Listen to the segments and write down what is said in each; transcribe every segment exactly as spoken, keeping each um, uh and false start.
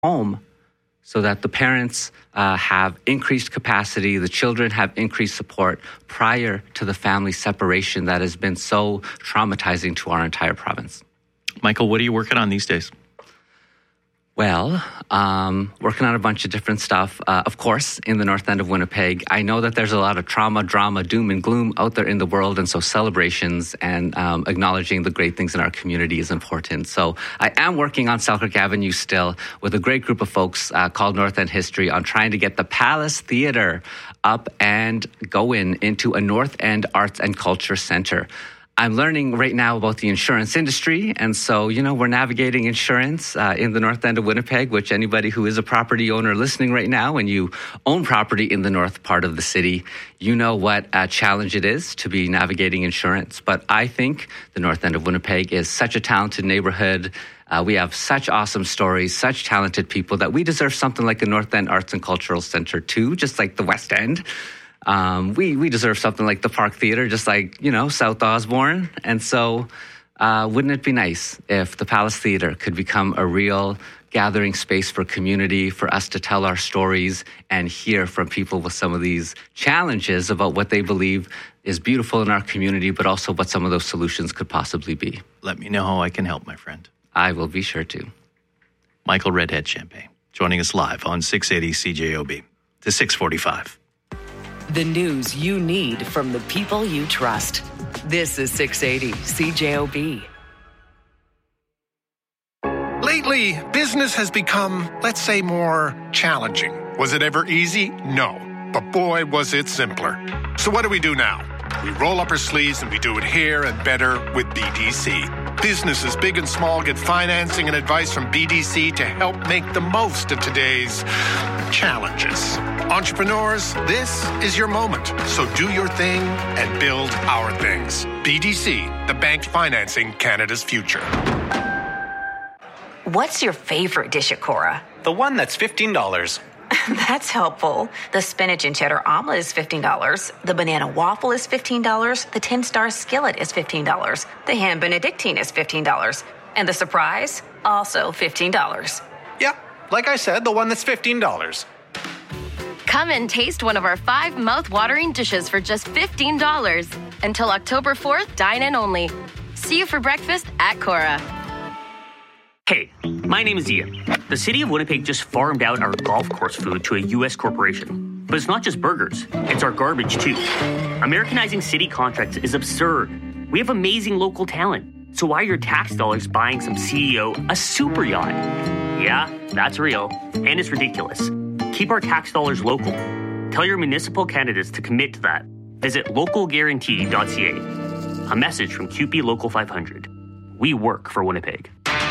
home so that the parents uh, have increased capacity, the children have increased support prior to the family separation that has been so traumatizing to our entire province. Michael, what are you working on these days? Well, um, working on a bunch of different stuff. Uh, of course, in the north end of Winnipeg, I know that there's a lot of trauma, drama, doom, and gloom out there in the world. And so celebrations and um, acknowledging the great things in our community is important. So I am working on Selkirk Avenue still with a great group of folks uh, called North End History on trying to get the Palace Theatre up and going into a North End Arts and Culture Centre. I'm learning right now about the insurance industry. And so, you know, we're navigating insurance uh, in the north end of Winnipeg, which anybody who is a property owner listening right now and you own property in the north part of the city, you know what a challenge it is to be navigating insurance. But I think the north end of Winnipeg is such a talented neighborhood. Uh, we have such awesome stories, such talented people that we deserve something like a North End Arts and Cultural Centre too, just like the West End. Um, we, we deserve something like the Park Theatre, just like, you know, South Osborne. And so uh, wouldn't it be nice if the Palace Theatre could become a real gathering space for community, for us to tell our stories and hear from people with some of these challenges about what they believe is beautiful in our community, but also what some of those solutions could possibly be. Let me know how I can help, my friend. I will be sure to. Michael Redhead Champagne, joining us live on six eighty C J O B to six forty-five. The news you need from the people you trust. This is six eighty C J O B. Lately, business has become, let's say, more challenging. Was it ever easy? No. But boy, was it simpler. So what do we do now? We roll up our sleeves and we do it here and better with B D C. Businesses big and small get financing and advice from B D C to help make the most of today's challenges. Entrepreneurs, this is your moment. So do your thing and build our things. B D C, the bank financing Canada's future. What's your favorite dish at Cora? The one that's fifteen dollars. That's helpful. The spinach and cheddar omelet is fifteen dollars. The banana waffle is fifteen dollars. The ten-star skillet is fifteen dollars. The ham benedictine is fifteen dollars. And the surprise, also fifteen dollars. Yeah, like I said, the one that's fifteen dollars. Come and taste one of our five mouth-watering dishes for just fifteen dollars. Until October fourth, dine in only. See you for breakfast at Cora. Hey, my name is Ian. The city of Winnipeg just farmed out our golf course food to a U S corporation. But it's not just burgers, it's our garbage too. Americanizing city contracts is absurd. We have amazing local talent. So why are your tax dollars buying some C E O a super yacht? Yeah, that's real, and it's ridiculous. Keep our tax dollars local. Tell your municipal candidates to commit to that. Visit local guarantee dot c a. A message from Q P Local five hundred. We work for Winnipeg.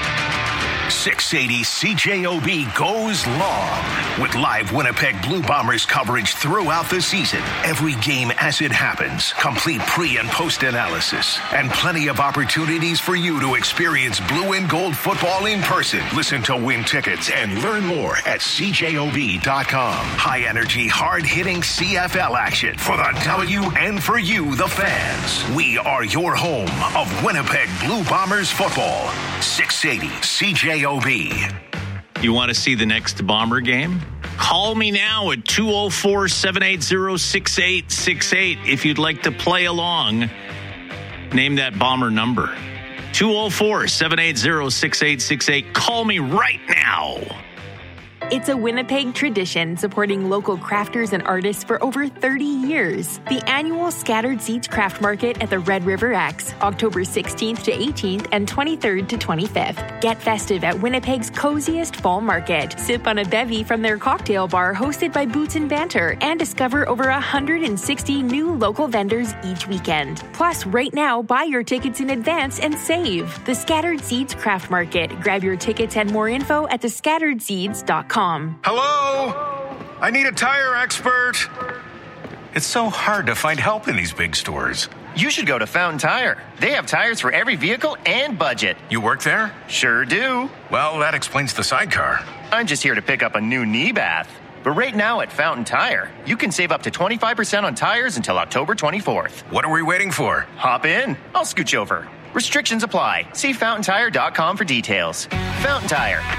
six eighty C J O B goes long with live Winnipeg Blue Bombers coverage throughout the season. Every game as it happens, complete pre- and post-analysis, and plenty of opportunities for you to experience blue and gold football in person. Listen to win tickets and learn more at C J O B dot com. High-energy, hard-hitting C F L action for the W and for you, the fans. We are your home of Winnipeg Blue Bombers football. six eighty C J O B. You want to see the next Bomber game? Call me now at two oh four, seven eight zero, six eight six eight if you'd like to play along. Name that Bomber number. two oh four, seven eight zero, six eight six eight. Call me right now. It's a Winnipeg tradition supporting local crafters and artists for over thirty years. The annual Scattered Seeds Craft Market at the Red River X, October sixteenth to eighteenth and twenty-third to twenty-fifth. Get festive at Winnipeg's coziest fall market. Sip on a bevy from their cocktail bar hosted by Boots and Banter and discover over one hundred sixty new local vendors each weekend. Plus, right now, buy your tickets in advance and save. The Scattered Seeds Craft Market. Grab your tickets and more info at the scattered seeds dot com. Hello? I need a tire expert. It's so hard to find help in these big stores. You should go to Fountain Tire. They have tires for every vehicle and budget. You work there? Sure do. Well, that explains the sidecar. I'm just here to pick up a new knee bath. But right now at Fountain Tire, you can save up to twenty-five percent on tires until October twenty-fourth. What are we waiting for? Hop in. I'll scooch over. Restrictions apply. See fountain tire dot com for details. Fountain Tire.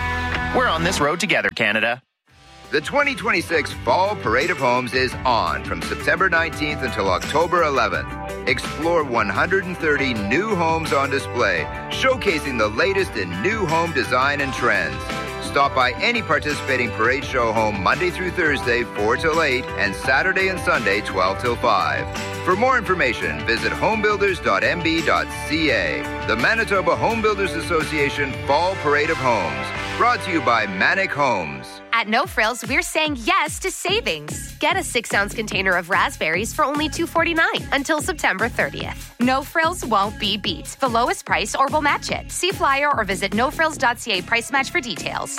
We're on this road together, Canada. The twenty twenty-six Fall Parade of Homes is on from September nineteenth until October eleventh. Explore one hundred thirty new homes on display, showcasing the latest in new home design and trends. Stop by any participating parade show home Monday through Thursday, four till eight, and Saturday and Sunday, twelve till five. For more information, visit homebuilders dot m b dot c a. The Manitoba Home Builders Association Fall Parade of Homes. Brought to you by Manic Homes. At No Frills, we're saying yes to savings. Get a six-ounce container of raspberries for only two dollars and forty-nine cents until September thirtieth. No Frills won't be beat. The lowest price or we'll match it. See flyer or visit no frills dot c a price match for details.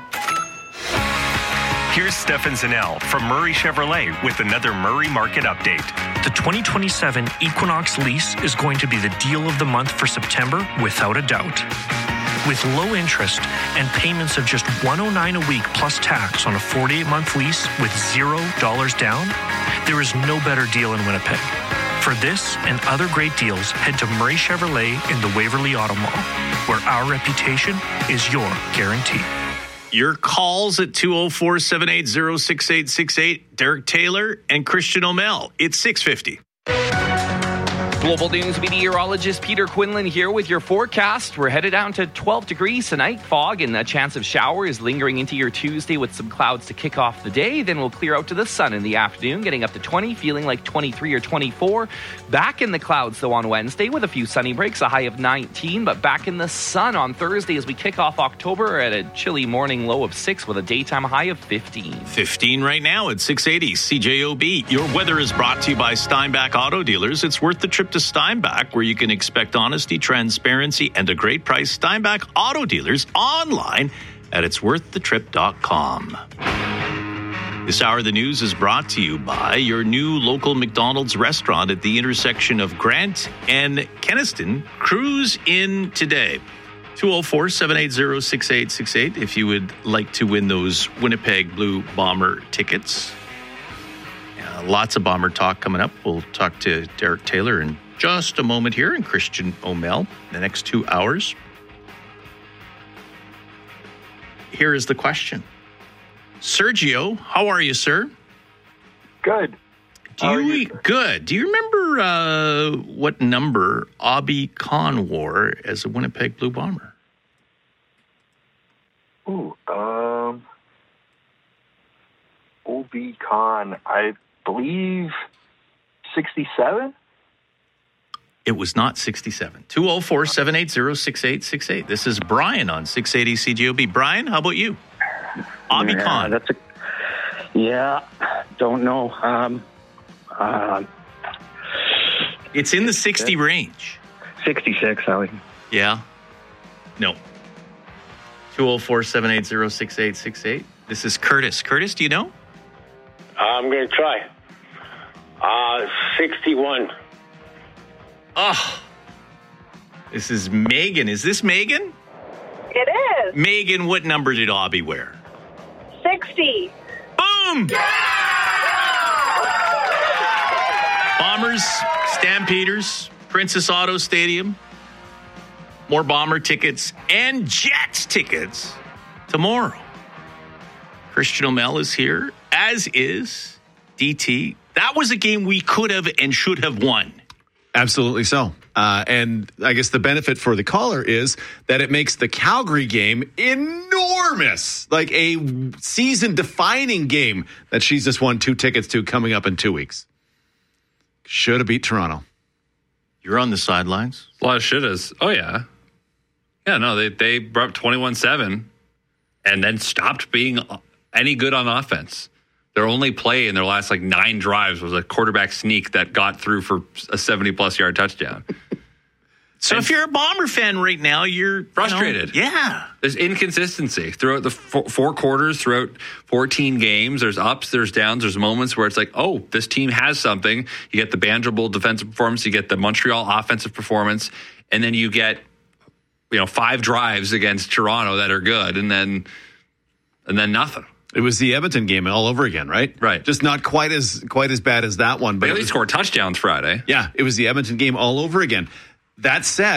Here's Stefan Zanell from Murray Chevrolet with another Murray Market update. The twenty twenty-seven Equinox lease is going to be the deal of the month for September without a doubt. With low interest and payments of just one hundred nine dollars a week plus tax on a forty-eight month lease with zero dollars down, there is no better deal in Winnipeg. For this and other great deals, head to Murray Chevrolet in the Waverly Auto Mall, where our reputation is your guarantee. Your calls at two oh four, seven eight zero, six eight six eight. Derek Taylor and Christian O'Mell. It's six fifty. Global News meteorologist Peter Quinlan here with your forecast. We're headed down to twelve degrees tonight. Fog and a chance of showers lingering into your Tuesday with some clouds to kick off the day. Then we'll clear out to the sun in the afternoon, getting up to twenty, feeling like twenty-three or twenty-four. Back in the clouds, though, on Wednesday with a few sunny breaks, a high of nineteen. But back in the sun on Thursday as we kick off October at a chilly morning low of six with a daytime high of fifteen. fifteen right now at six eighty C J O B. Your weather is brought to you by Steinbach Auto Dealers. It's worth the trip to Steinbach, where you can expect honesty, transparency, and a great price. Steinbach Auto Dealers online at its worth the trip dot com. This hour of the news is brought to you by your new local McDonald's restaurant at the intersection of Grant and Kenaston. Cruise in today. two oh four, seven eight zero, six eight six eight if you would like to win those Winnipeg Blue Bomber tickets. Uh, lots of Bomber talk coming up. We'll talk to Derek Taylor in just a moment here and Christian O'Mell the next two hours. Here is the question. Sergio, how are you, sir? Good. Do you, you good? Do you remember uh, what number Obby Khan wore as a Winnipeg Blue Bomber? Ooh, um, Obby Khan, I believe sixty-seven. It was not sixty-seven. two oh four, seven eight zero, six eight six eight. This is Brian on six eighty C G O B. Brian, how about you? Obby yeah, Khan. That's a, yeah, don't know. Um, uh, it's in the sixty range. sixty-six, Ali. Yeah. No. two oh four, seven eight zero, six eight six eight. This is Curtis. Curtis, do you know? I'm going to try. Uh, sixty-one. Oh. This is Megan. Is this Megan? It is. Megan, what number did Obby wear? sixty. Boom! Yeah! Bombers, Stampeders, Princess Auto Stadium. More Bomber tickets and Jets tickets tomorrow. Christian O'Mell is here, as is D T. That was a game we could have and should have won. Absolutely so. Uh, and I guess the benefit for the caller is that it makes the Calgary game enormous, like a season-defining game that she's just won two tickets to coming up in two weeks. Should have beat Toronto. You're on the sidelines. A lot of shouldas. Oh, yeah. Yeah, no, they, they brought up twenty-one seven and then stopped being any good on offense. Their only play in their last like nine drives was a quarterback sneak that got through for a seventy-plus yard touchdown. So and if you're a Bomber fan right now, you're frustrated. You know, yeah. There's inconsistency throughout the four, four quarters, throughout fourteen games. There's ups, there's downs, there's moments where it's like, oh, this team has something. You get the Banjo Bowl defensive performance, you get the Montreal offensive performance, and then you get, you know, five drives against Toronto that are good, and then and then nothing. It was the Edmonton game all over again, right? Right. Just not quite as quite as bad as that one. But they at least scored touchdowns Friday. Yeah, it was the Edmonton game all over again. That said,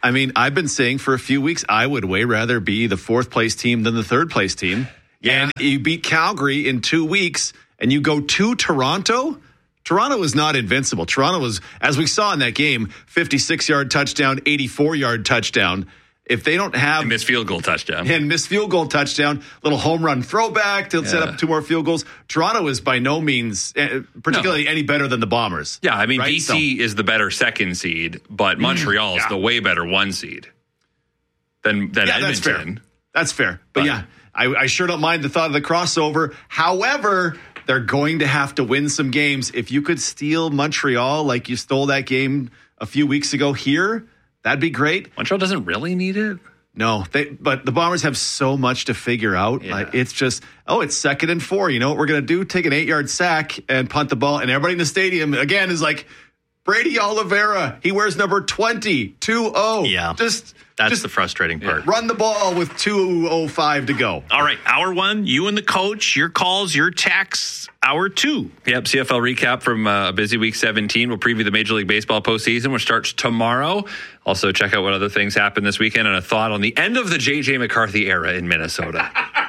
I mean, I've been saying for a few weeks, I would way rather be the fourth place team than the third place team. Yeah. And you beat Calgary in two weeks and you go to Toronto. Toronto was not invincible. Toronto was, as we saw in that game, fifty-six-yard touchdown, eighty-four-yard touchdown. If they don't have... And missed field goal touchdown. And missed field goal touchdown, little home run throwback to yeah. set up two more field goals. Toronto is by no means uh, particularly no. any better than the Bombers. Yeah, I mean, right? B C so, is the better second seed, but Montreal is yeah. the way better one seed than, than yeah, Edmonton. That's fair. That's fair. But, but yeah, I, I sure don't mind the thought of the crossover. However, they're going to have to win some games. If you could steal Montreal like you stole that game a few weeks ago here, that'd be great. Montreal doesn't really need it. No, they, but the Bombers have so much to figure out. Yeah. Like, it's just, oh, it's second and four. You know what we're going to do? Take an eight-yard sack and punt the ball. And everybody in the stadium, again, is like, Brady Oliveira, he wears number twenty, two oh. Yeah, just that's just the frustrating part. Run the ball with two oh five to go. All right, hour one, you and the coach, your calls, your texts. Hour two. Yep, C F L recap from uh, a busy week seventeen. We'll preview the Major League Baseball postseason, which starts tomorrow. Also, check out what other things happened this weekend and a thought on the end of the J J McCarthy era in Minnesota.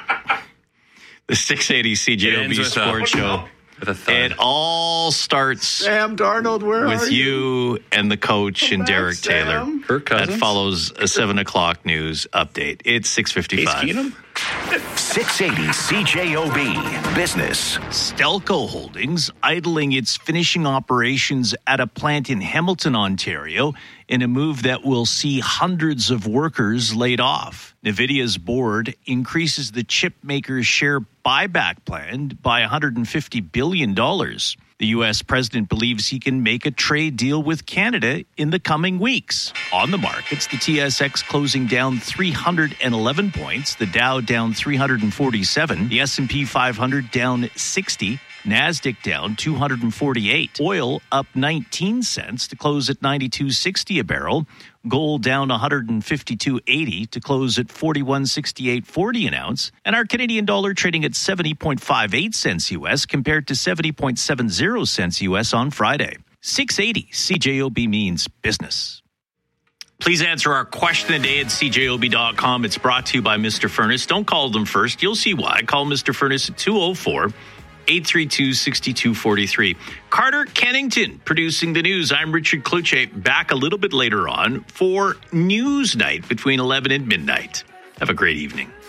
The six eighty C J O B Sports Show. With a thud. It all starts Sam Darnold, where with are you? you and the coach Come and back, Derek Sam. Taylor. Kirk Cousins? That follows a seven o'clock news update. It's six fifty-five. Case Keenum? six eighty C J O B Business. Stelco Holdings idling its finishing operations at a plant in Hamilton, Ontario, in a move that will see hundreds of workers laid off. NVIDIA's board increases the chip maker's share buyback plan by one hundred fifty billion dollars. The U S president believes he can make a trade deal with Canada in the coming weeks. On the markets, the T S X closing down three hundred eleven points, the Dow down three hundred forty-seven, the S and P five hundred down sixty, NASDAQ down two hundred forty-eight. Oil up nineteen cents to close at ninety-two sixty a barrel. Gold down one hundred fifty-two eighty to close at forty-one sixty-eight forty an ounce. And our Canadian dollar trading at seventy point five eight cents U S compared to seventy point seven zero cents U S on Friday. six eighty C J O B means business. Please answer our question today at C J O B dot com. It's brought to you by Mister Furnace. Don't call them first. You'll see why. Call Mister Furnace at two oh four, eight three two, six two four three. Carter Kennington producing the news. I'm Richard Kluche, back a little bit later on for News Night between eleven and midnight. Have a great evening.